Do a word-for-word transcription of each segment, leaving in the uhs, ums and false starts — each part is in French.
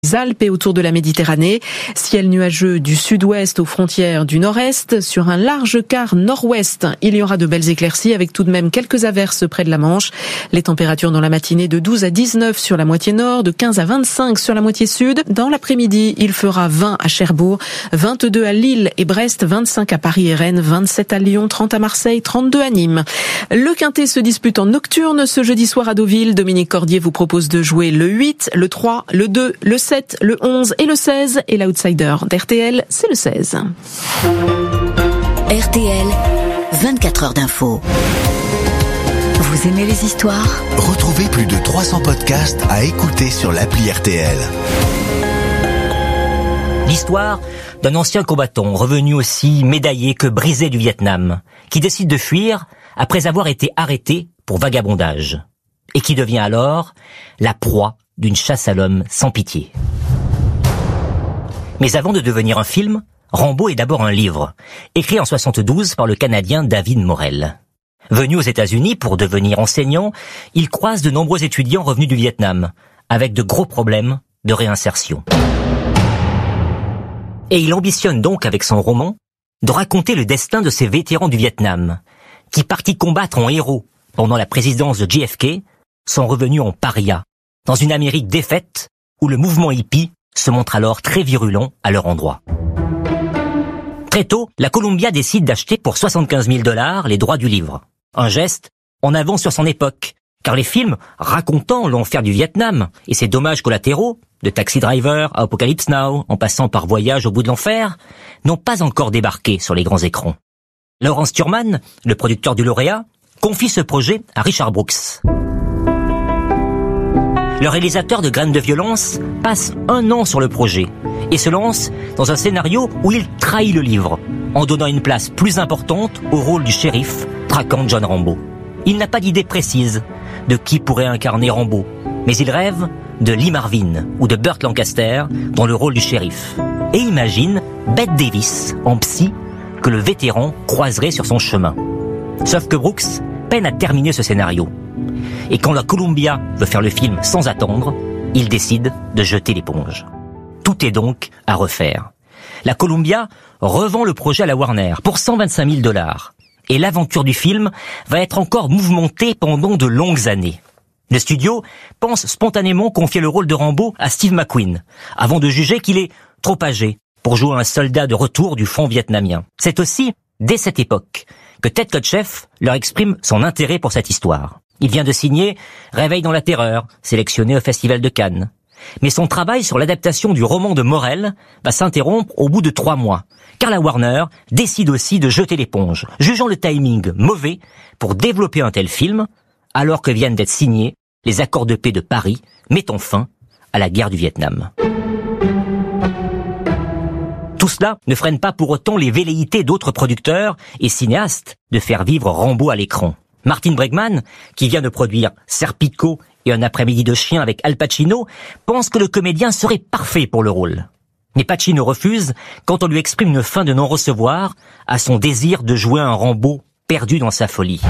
Les Alpes et autour de la Méditerranée, ciel nuageux du sud-ouest aux frontières du nord-est, sur un large quart nord-ouest. Il y aura de belles éclaircies avec tout de même quelques averses près de la Manche. Les températures dans la matinée de douze à dix-neuf sur la moitié nord, de quinze à vingt-cinq sur la moitié sud. Dans l'après-midi, il fera vingt à Cherbourg, vingt-deux à Lille et Brest, vingt-cinq à Paris et Rennes, vingt-sept à Lyon, trente à Marseille, trente-deux à Nîmes. Le Quintet se dispute en nocturne ce jeudi soir à Deauville. Dominique Cordier vous propose de jouer le huit, le trois, le deux, le sept, le onze et le seize. Et l'outsider d'R T L, c'est le seize. R T L, vingt-quatre heures d'info. Vous aimez les histoires ? Retrouvez plus de trois cents podcasts à écouter sur l'appli R T L. L'histoire d'un ancien combattant revenu aussi médaillé que brisé du Vietnam, qui décide de fuir après avoir été arrêté pour vagabondage, et qui devient alors la proie d'une chasse à l'homme sans pitié. Mais avant de devenir un film, Rambo est d'abord un livre, écrit en soixante-douze par le Canadien David Morrell. Venu aux États-Unis pour devenir enseignant, il croise de nombreux étudiants revenus du Vietnam, avec de gros problèmes de réinsertion. Et il ambitionne donc avec son roman de raconter le destin de ces vétérans du Vietnam, qui partis combattre en héros pendant la présidence de J F K, sont revenus en parias, dans une Amérique défaite où le mouvement hippie se montre alors très virulent à leur endroit. Très tôt, la Columbia décide d'acheter pour soixante-quinze mille dollars les droits du livre. Un geste en avance sur son époque, car les films racontant l'enfer du Vietnam et ses dommages collatéraux, de Taxi Driver à Apocalypse Now, en passant par Voyage au bout de l'enfer, n'ont pas encore débarqué sur les grands écrans. Lawrence Turman, le producteur du lauréat, confie ce projet à Richard Brooks. Le réalisateur de Graines de violence passe un an sur le projet et se lance dans un scénario où il trahit le livre, en donnant une place plus importante au rôle du shérif traquant John Rambo. Il n'a pas d'idée précise de qui pourrait incarner Rambo, mais il rêve de Lee Marvin ou de Burt Lancaster dans le rôle du shérif, et imagine Bette Davis en psy que le vétéran croiserait sur son chemin. Sauf que Brooks peine à terminer ce scénario. Et quand la Columbia veut faire le film sans attendre, il décide de jeter l'éponge. Tout est donc à refaire. La Columbia revend le projet à la Warner pour cent vingt-cinq mille dollars. Et l'aventure du film va être encore mouvementée pendant de longues années. Le studio pense spontanément confier le rôle de Rambo à Steve McQueen, avant de juger qu'il est trop âgé pour jouer un soldat de retour du front vietnamien. C'est aussi, dès cette époque, que Ted Kotcheff leur exprime son intérêt pour cette histoire. Il vient de signer Réveil dans la terreur, sélectionné au Festival de Cannes. Mais son travail sur l'adaptation du roman de Morrell va s'interrompre au bout de trois mois, car la Warner décide aussi de jeter l'éponge, jugeant le timing mauvais pour développer un tel film, alors que viennent d'être signés les accords de paix de Paris, mettant fin à la guerre du Vietnam. Tout cela ne freine pas pour autant les velléités d'autres producteurs et cinéastes de faire vivre Rambo à l'écran. Martin Bregman, qui vient de produire Serpico et Un après-midi de chien avec Al Pacino, pense que le comédien serait parfait pour le rôle. Mais Pacino refuse quand on lui exprime une fin de non-recevoir à son désir de jouer un Rambo perdu dans sa folie.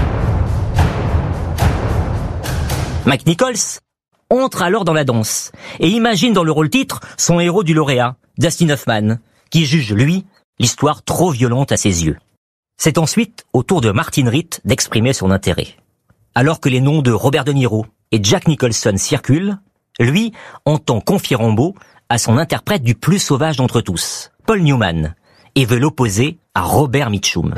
Mike Nichols entre alors dans la danse et imagine dans le rôle titre son héros du lauréat, Dustin Hoffman, qui juge, lui, l'histoire trop violente à ses yeux. C'est ensuite au tour de Martin Ritt d'exprimer son intérêt. Alors que les noms de Robert De Niro et Jack Nicholson circulent, lui entend confier Rambo à son interprète du plus sauvage d'entre tous, Paul Newman, et veut l'opposer à Robert Mitchum.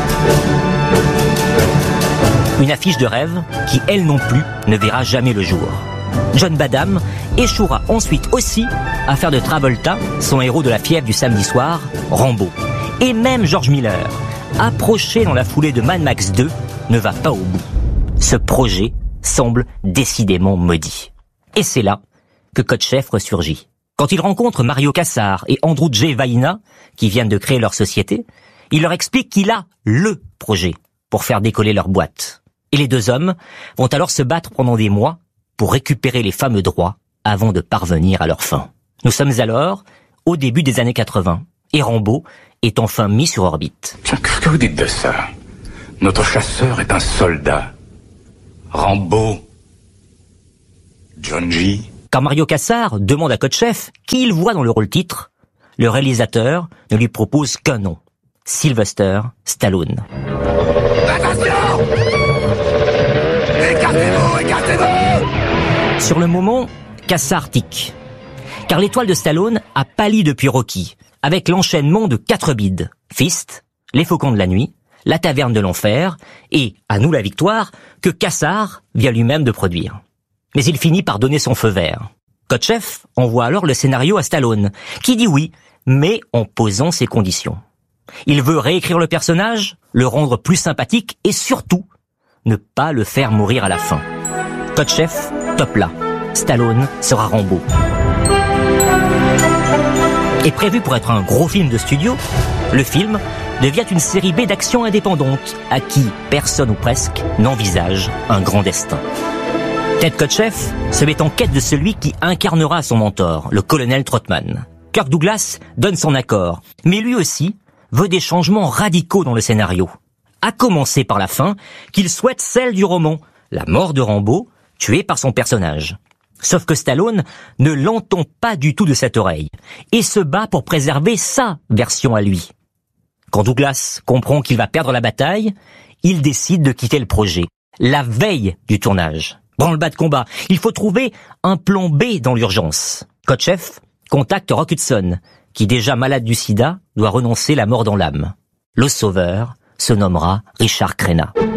Une affiche de rêve qui, elle non plus, ne verra jamais le jour. John Badham échouera ensuite aussi à faire de Travolta, son héros de La fièvre du samedi soir, Rambo. Et même George Miller, approché dans la foulée de Mad Max deux, ne va pas au bout. Ce projet semble décidément maudit. Et c'est là que Kotcheff ressurgit. Quand il rencontre Mario Kassar et Andrew J. Vaina, qui viennent de créer leur société, il leur explique qu'il a LE projet pour faire décoller leur boîte. Et les deux hommes vont alors se battre pendant des mois pour récupérer les fameux droits avant de parvenir à leur fin. Nous sommes alors au début des années quatre-vingts, et Rambo est enfin mis sur orbite. Tiens, qu'est-ce que vous dites de ça? Notre chasseur est un soldat. Rambo. John G. Quand Mario Kassar demande à Kotcheff qui il voit dans le rôle titre, le réalisateur ne lui propose qu'un nom, Sylvester Stallone. Attention! Écartez-vous, écartez-vous! Sur le moment, Kassar tique. Car l'étoile de Stallone a pâli depuis Rocky, avec l'enchaînement de quatre bides, Fist, Les Faucons de la Nuit, La Taverne de l'Enfer et À nous la victoire, que Kassar vient lui-même de produire. Mais il finit par donner son feu vert. Kotcheff envoie alors le scénario à Stallone, qui dit oui, mais en posant ses conditions. Il veut réécrire le personnage, le rendre plus sympathique et surtout, ne pas le faire mourir à la fin. Kotcheff, top là. Stallone sera Rambo. Et prévu pour être un gros film de studio, le film devient une série B d'action indépendante à qui personne ou presque n'envisage un grand destin. Ted Kotcheff se met en quête de celui qui incarnera son mentor, le colonel Trotman. Kirk Douglas donne son accord, mais lui aussi veut des changements radicaux dans le scénario. À commencer par la fin, qu'il souhaite celle du roman, la mort de Rambo, tué par son personnage. Sauf que Stallone ne l'entend pas du tout de cette oreille, et se bat pour préserver sa version à lui. Quand Douglas comprend qu'il va perdre la bataille, il décide de quitter le projet, la veille du tournage. Branle-bas de combat, il faut trouver un plan B dans l'urgence. Kotcheff contacte Rock Hudson, qui déjà malade du sida, doit renoncer la mor dans l'âme. Le sauveur se nommera Richard Crenna.